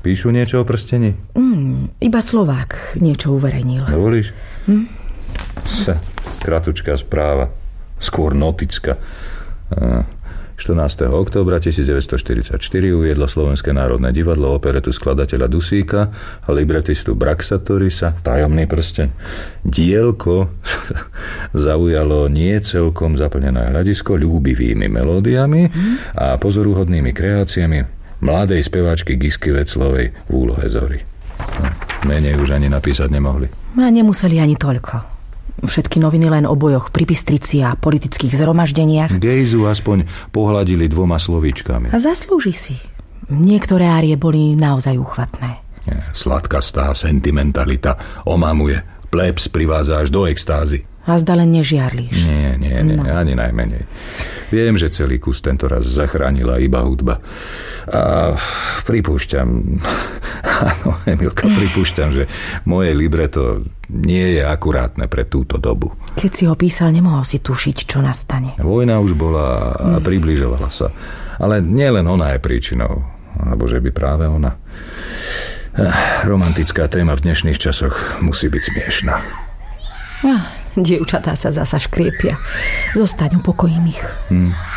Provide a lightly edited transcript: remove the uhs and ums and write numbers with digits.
Píšu niečo o prstení? Iba Slovák niečo uverejnil. Dovolíš? Kratučká správa. Skôr notická. 14. októbra 1944 uviedlo Slovenské národné divadlo operetu skladateľa Dusíka a libretistu Braxatorisa Tajomný prsteň. Dielko zaujalo nie celkom zaplnené hľadisko ľúbivými melódiami a pozoruhodnými kreáciami mladej speváčky Gisky Veclovej v úlohe Zory. Menej už ani napísať nemohli. A nemuseli ani toľko. Všetky noviny len o bojoch pri Bystrici a politických zhromaždeniach. Gejzu aspoň pohľadili 2 slovíčkami. A zaslúži si. Niektoré árie boli naozaj úchvatné. Sladkastá sentimentalita omamuje. Plebs privádza až do extázy. A zda len nežiarliš. Nie, ani najmenej. Viem, že celý kus tentoraz zachránila iba hudba. A pripúšťam, áno, Emilka, pripúšťam, že moje libreto nie je akurátne pre túto dobu. Keď si ho písal, nemohol si tušiť, čo nastane. Vojna už bola a približovala sa. Ale nielen ona je príčinou. Alebo že by práve ona. Romantická téma v dnešných časoch musí byť smiešná. Dievčatá sa zasa škriepia. Zostaň, upokojím ich.